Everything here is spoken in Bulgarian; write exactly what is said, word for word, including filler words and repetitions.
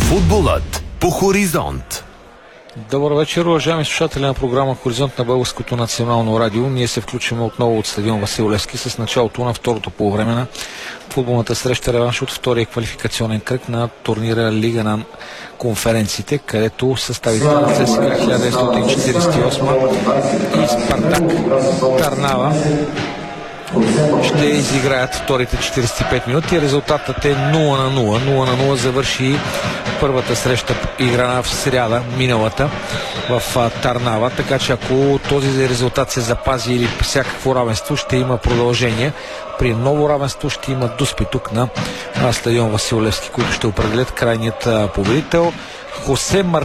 Футболът по Хоризонт. Добър вечер, уважаеми слушатели на програма Хоризонт на Българското национално радио. Ние се включваме отново от стадион Васил Левски с началото на второто полувреме на футболната среща, реванш от втория квалификационен кръг на турнира Лига на конференциите, където съставите на ЦСКА хиляда деветстотин четиридесет и осма и Спартак Търнава ще изиграят вторите четиридесет и пет минути. Резултатът е нула на нула. нула на нула завърши първата среща, играна в сряда миналата в Търнава, така че ако този резултат се запази или всякакво равенство, ще има продължение. При ново равенство ще има дуспи тук на стадион Васил Левски, които ще определят крайният победител. Хосе Мартинес